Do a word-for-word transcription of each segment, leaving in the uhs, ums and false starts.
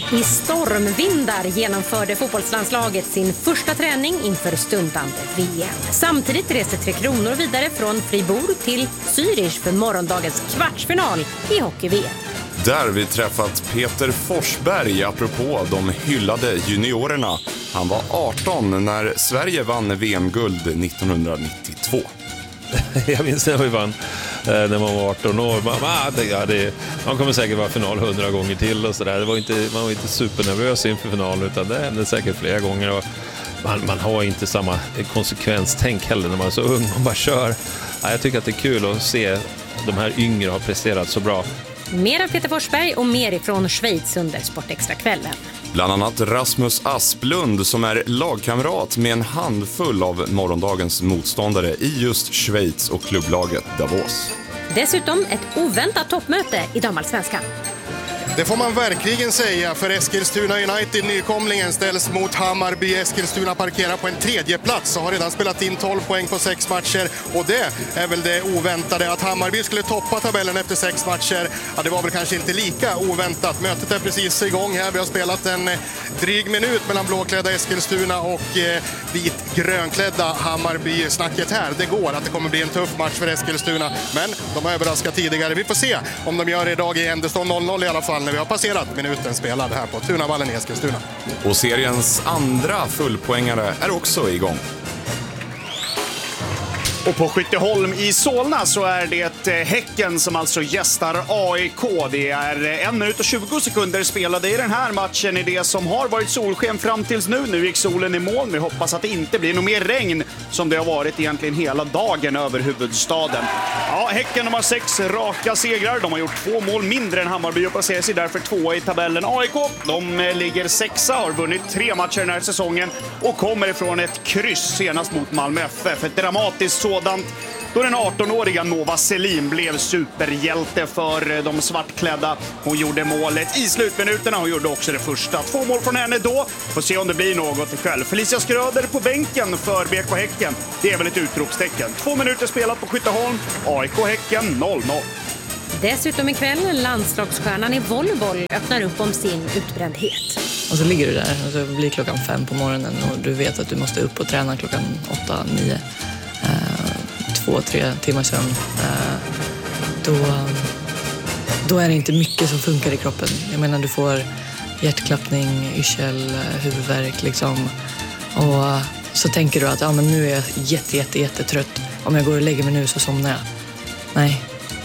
I stormvindar genomförde fotbollslandslaget sin första träning inför stundande V M. Samtidigt reser Tre Kronor vidare från Fribourg till Zürich för morgondagens kvartsfinal i hockey-V M. Där vi träffat Peter Forsberg apropå de hyllade juniorerna. Han var arton när Sverige vann V M-guld nittonhundranittiotvå. Jag minns när vi vann när man var arton år. Man, man, ja, det, man kommer säkert vara final hundra gånger till och sådär. Det var inte, man var inte supernervös inför final, utan det hände säkert flera gånger. Och man, man har inte samma konsekvenstänk heller när man är så ung och bara kör. Ja, jag tycker att det är kul att se de här yngre har presterat så bra. Mer av Peter Forsberg och mer ifrån Schweiz under Sportextra-kvällen. Bland annat Rasmus Asplund som är lagkamrat med en handfull av morgondagens motståndare i just Schweiz och klubblaget Davos. Dessutom ett oväntat toppmöte i damallsvenskan. Det får man verkligen säga, för Eskilstuna United, nykomlingen, ställs mot Hammarby. Eskilstuna parkerar på en tredje plats och har redan spelat in tolv poäng på sex matcher. Och det är väl det oväntade. Att Hammarby skulle toppa tabellen efter sex matcher, ja, det var väl kanske inte lika oväntat. Mötet är precis igång här. Vi har spelat en dryg minut mellan blåklädda Eskilstuna och eh, vit-grönklädda Hammarby. Snacket här, det går att det kommer bli en tuff match för Eskilstuna. Men de har överraskat tidigare. Vi får se om de gör det idag i Endestånd noll noll i alla fall, när vi har passerat minuten spelad här på Tunavallen i Eskilstuna. Och seriens andra fullpoängare är också igång. Och på Skytteholm i Solna så är det Häcken som alltså gästar A I K. Det är en minut och tjugo sekunder spelade i den här matchen i det som har varit solsken fram tills nu. Nu gick solen i moln. Vi hoppas att det inte blir något mer regn som det har varit egentligen hela dagen över huvudstaden. Ja, Häcken de har sex raka segrar. De har gjort två mål mindre än Hammarby och placerar sig därför tvåa i tabellen. A I K, de ligger sexa, har vunnit tre matcher den här säsongen och kommer ifrån ett kryss senast mot Malmö F F. Ett dramatiskt sådant då den arton-åriga Nova Selim blev superhjälte för de svartklädda. Hon gjorde målet i slutminuterna och gjorde också det första. Två mål från henne då. Får se om det blir något själv. Felicia Skröder på bänken för B K Häcken. Det är väl ett utropstecken. Två minuter spelat på Skytteholm. A I K Häcken noll noll. Dessutom ikväll landslagsstjärnan i volleyboll öppnar upp om sin utbrändhet. Och så ligger du där och så blir klockan fem på morgonen och du vet att du måste upp och träna klockan åtta, nio. Två, tre timmar sömn. Då, då är det inte mycket som funkar i kroppen. Jag menar, du får hjärtklappning, yrsel, huvudvärk liksom. Och så tänker du att ja, men nu är jag jätte, jätte, jättetrött. Om jag går och lägger mig nu så somnar jag. Nej.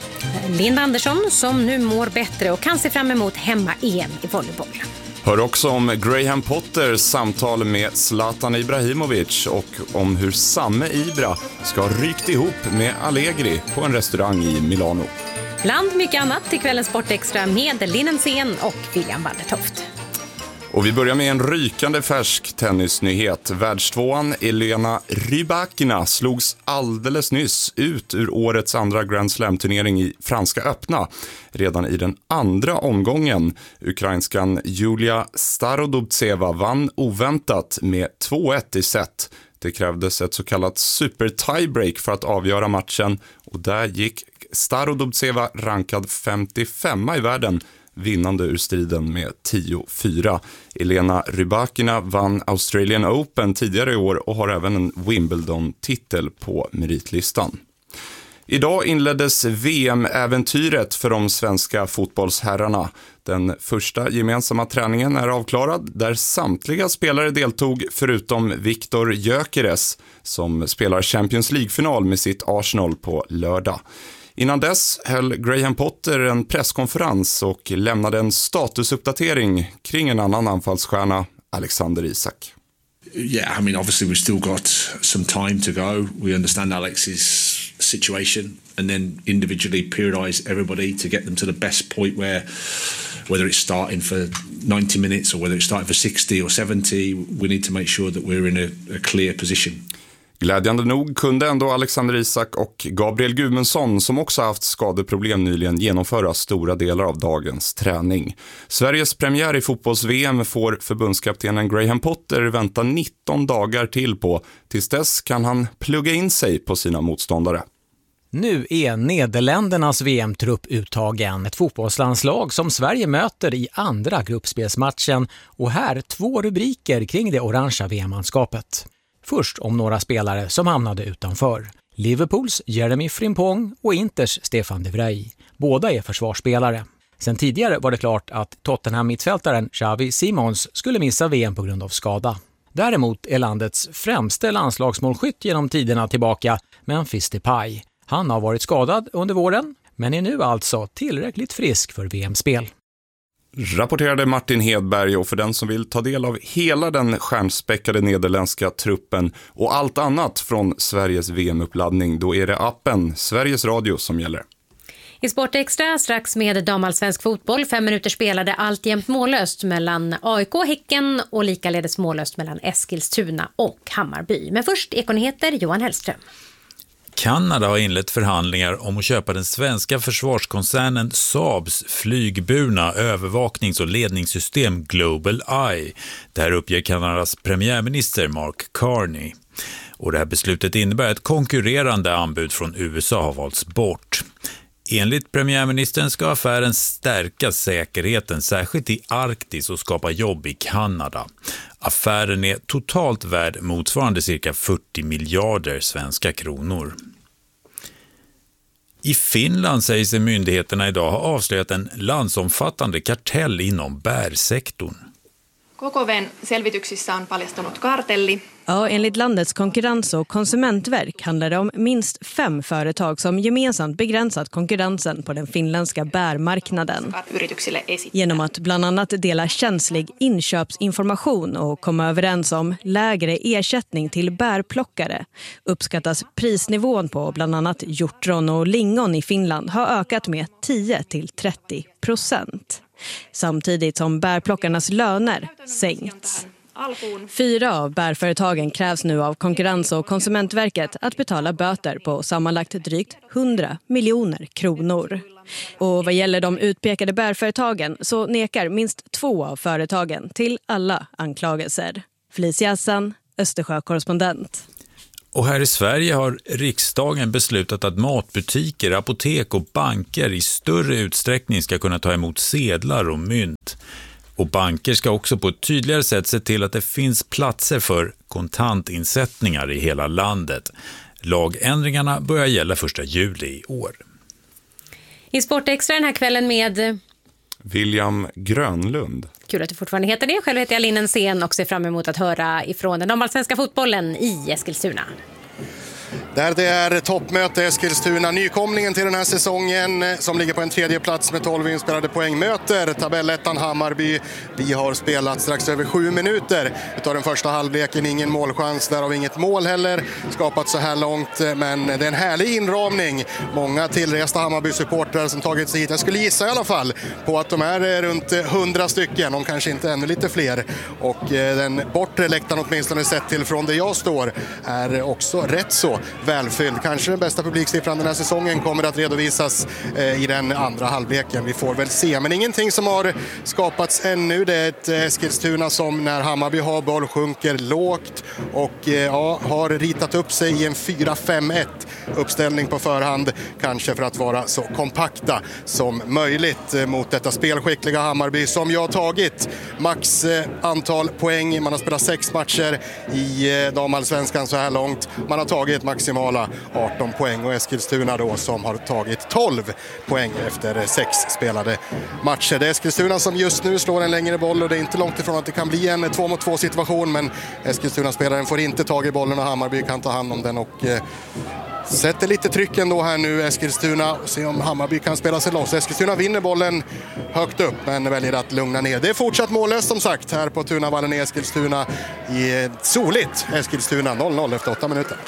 Linda Andersson som nu mår bättre och kan se fram emot hemma-E M i volleyboll. Hör också om Graham Potters samtal med Zlatan Ibrahimovic och om hur samme Ibra ska ha rykt ihop med Allegri på en restaurang i Milano. Bland mycket annat till kvällens Sportextra med Linnen Sen och William Waldertoft. Och vi börjar med en rykande färsk tennisnyhet. Världstvåan Elena Rybakina slogs alldeles nyss ut ur årets andra Grand Slam-turnering i Franska öppna. Redan i den andra omgången. Ukrainskan Julia Starodubtseva vann oväntat med två ett i set. Det krävdes ett så kallat super tiebreak för att avgöra matchen. Och där gick Starodubtseva rankad femtiofem i världen vinnande ur striden med tio fyra. Elena Rybakina vann Australian Open tidigare i år och har även en Wimbledon-titel på meritlistan. Idag inleddes V M-äventyret för de svenska fotbollsherrarna. Den första gemensamma träningen är avklarad där samtliga spelare deltog förutom Viktor Gyökeres som spelar Champions League-final med sitt Arsenal på lördag. Innan dess höll Graham Potter en presskonferens och lämnade en statusuppdatering kring en annan anfallsstjärna, Alexander Isak. Yeah, I mean, obviously we've still got some time to go. We understand Alex's situation and then individually periodise everybody to get them to the best point where, whether it's starting for ninety minutes or whether it's starting for sixty or seventy, we need to make sure that we're in a, a clear position. Glädjande nog kunde ändå Alexander Isak och Gabriel Gudmundsson, som också haft skadeproblem nyligen, genomföra stora delar av dagens träning. Sveriges premiär i fotbolls-V M får förbundskaptenen Graham Potter vänta nitton dagar till på. Tills dess kan han plugga in sig på sina motståndare. Nu är Nederländernas V M-trupp uttagen, ett fotbollslandslag som Sverige möter i andra gruppspelsmatchen, och här två rubriker kring det orangea V M-manskapet. Först om några spelare som hamnade utanför. Liverpools Jeremy Frimpong och Inters Stefan de Vrij. Båda är försvarsspelare. Sen tidigare var det klart att Tottenham-mittfältaren Xavi Simons skulle missa V M på grund av skada. Däremot är landets främste landslagsmålskytt genom tiderna tillbaka, Memphis Depay. Han har varit skadad under våren, men är nu alltså tillräckligt frisk för V M-spel. Rapporterade Martin Hedberg, och för den som vill ta del av hela den stjärnspäckade nederländska truppen och allt annat från Sveriges V M-uppladdning, då är det appen Sveriges Radio som gäller. I Sportextra strax med damallsvensk fotboll. Fem minuter spelade alltjämt mållöst mellan A I K, Häcken och likaledes mållöst mellan Eskilstuna och Hammarby. Men först Ekonyheter, Johan Hellström. Kanada har inlett förhandlingar om att köpa den svenska försvarskoncernen Saabs flygburna övervaknings- och ledningssystem Global Eye. Det här uppger Kanadas premiärminister Mark Carney. Och det här beslutet innebär att konkurrerande anbud från U S A har valts bort. Enligt premiärministern ska affären stärka säkerheten, särskilt i Arktis, och skapa jobb i Kanada. Affären är totalt värd motsvarande cirka fyrtio miljarder svenska kronor. I Finland säger sig myndigheterna idag ha avslöjat en landsomfattande kartell inom bärsektorn. K K V:n selvityksissä on paljastunut kartelli. Ja, enligt landets konkurrens- och konsumentverk handlar det om minst fem företag som gemensamt begränsat konkurrensen på den finländska bärmarknaden. Genom att bland annat dela känslig inköpsinformation och komma överens om lägre ersättning till bärplockare, uppskattas prisnivån på bland annat hjortron och lingon i Finland har ökat med tio till trettio procent. Samtidigt som bärplockarnas löner sänkts. Fyra av bärföretagen krävs nu av Konkurrens- och konsumentverket att betala böter på sammanlagt drygt hundra miljoner kronor. Och vad gäller de utpekade bärföretagen så nekar minst två av företagen till alla anklagelser. Felicia Hassan, Östersjö-korrespondent. Och här i Sverige har riksdagen beslutat att matbutiker, apotek och banker i större utsträckning ska kunna ta emot sedlar och mynt. Och banker ska också på ett tydligare sätt se till att det finns platser för kontantinsättningar i hela landet. Lagändringarna börjar gälla första juli i år. I Sportextra den här kvällen med William Grönlund. Kul att du fortfarande heter det. Själv heter jag Linnen Sen och ser fram emot att höra ifrån den damallsvenska fotbollen i Eskilstuna. Där det är toppmöte Eskilstuna, nykomlingen till den här säsongen som ligger på en tredje plats med tolv inspelade poäng, möter tabellettan Hammarby. Vi har spelat strax över sju minuter utav den första halvleken, ingen målchans, därav inget mål heller skapat så här långt, men det är en härlig inramning. Många tillresta Hammarby-supportrar som tagit sig hit. Jag skulle gissa i alla fall på att de är runt hundra stycken, om kanske inte ännu lite fler, och den bortre läktaren åtminstone sett till från där jag står är också rätt så välfylld. Kanske den bästa publiksiffran den här säsongen kommer att redovisas eh, i den andra halvleken. Vi får väl se, men ingenting som har skapats ännu. Det är ett Eskilstuna som när Hammarby har boll sjunker lågt och eh, ja, har ritat upp sig i en fyra fem ett uppställning på förhand, kanske för att vara så kompakta som möjligt eh, mot detta spelskickliga Hammarby som jag har tagit max eh, antal poäng. Man har spelat sex matcher i eh, damallsvenskan så här långt. Man har tagit maximala arton poäng, och Eskilstuna då som har tagit tolv poäng efter sex spelade matcher. Det är Eskilstuna som just nu slår en längre boll, och det är inte långt ifrån att det kan bli en två mot två situation, men Eskilstuna-spelaren får inte tag i bollen och Hammarby kan ta hand om den och eh, sätter lite tryck ändå här nu Eskilstuna och se om Hammarby kan spela sig loss. Eskilstuna vinner bollen högt upp men väljer att lugna ner. Det är fortsatt mållöst som sagt här på Tunavallen i Eskilstuna, i soligt Eskilstuna, noll noll efter åtta minuter.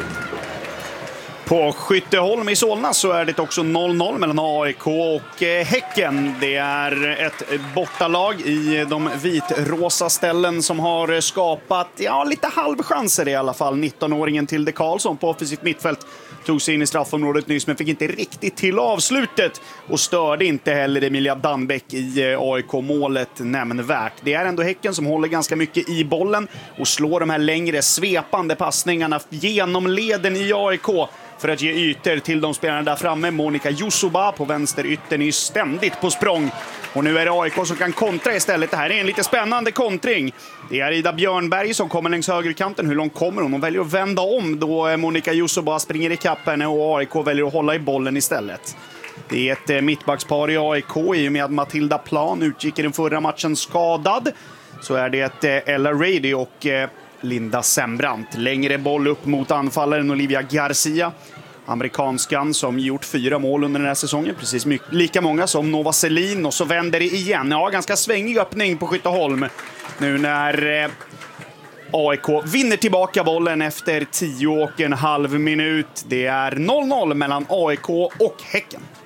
På Skytteholm i Solna så är det också noll noll mellan A I K och Häcken. Det är ett bortalag i de vitrosa ställen som har skapat ja, lite halvchanser i alla fall. nittonåringen Tilde Karlsson på offensivt mittfält tog sig in i straffområdet nyss men fick inte riktigt till avslutet och störde inte heller Emilia Danbeck i A I K-målet nämnvärt. Det är ändå Häcken som håller ganska mycket i bollen och slår de här längre svepande passningarna genom leden i A I K för att ge ytor till de spelarna där framme. Monica Jusuba på vänster yttern är ständigt på språng. Och nu är det A I K som kan kontra istället. Det här är en lite spännande kontring. Det är Ida Björnberg som kommer längs högerkanten. Hur långt kommer hon? Hon väljer att vända om då Monica Jusuba springer i kappen och A I K väljer att hålla i bollen istället. Det är ett mittbackspar i A I K i och med att Matilda Plan utgick i den förra matchen skadad. Så är det ett Ella Rady och Linda Sembrant. Längre boll upp mot anfallaren Olivia Garcia. Amerikanskan som gjort fyra mål under den här säsongen. Precis mycket, lika många som Nova Selin. Och så vänder det igen. Ja, ganska svängig öppning på Skytteholm. Nu när eh, A I K vinner tillbaka bollen efter tio och en halv minut. Det är noll noll mellan A I K och Häcken.